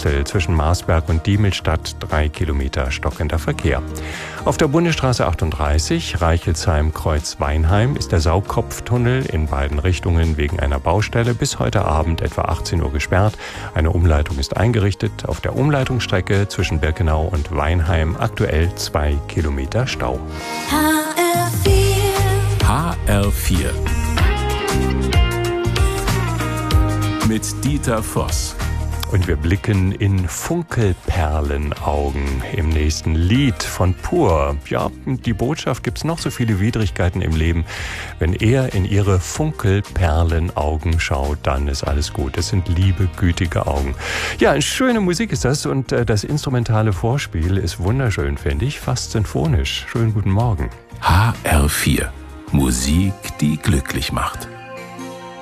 Kassel zwischen Marsberg und Diemelstadt 3 Kilometer stockender Verkehr. Auf der Bundesstraße 38 Reichelsheim-Kreuz-Weinheim ist der Saugkopftunnel in beiden Richtungen wegen einer Baustelle bis heute Abend etwa 18 Uhr gesperrt. Eine Umleitung ist eingerichtet. Auf der Umleitungsstrecke zwischen Birkenau und Weinheim aktuell 2 Kilometer Stau. HR4 mit Dieter Voss. Und wir blicken in Funkelperlenaugen im nächsten Lied von Pur. Ja, die Botschaft: gibt's noch so viele Widrigkeiten im Leben. Wenn er in ihre Funkelperlenaugen schaut, dann ist alles gut. Es sind liebe, gütige Augen. Ja, schöne Musik ist das und das instrumentale Vorspiel ist wunderschön, finde ich. Fast sinfonisch. Schönen guten Morgen. HR4. Musik, die glücklich macht.